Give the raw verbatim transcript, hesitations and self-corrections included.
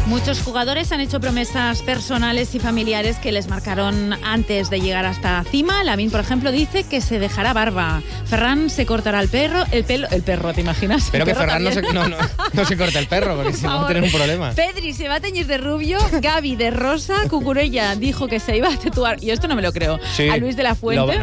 Muchos jugadores han hecho promesas personales y familiares que les marcaron antes de llegar hasta la cima. Lamine, por ejemplo, dice que se dejará barba. Ferran se cortará el perro, el pelo, el perro, ¿te imaginas? Pero que Ferran no se, no, no, no se corta el perro, porque si no va a tener un problema. Pedri se va a teñir de rubio, Gavi de rosa, Cucurella dijo que se iba a tatuar, y esto no me lo creo, sí, a Luis de la Fuente. Lo,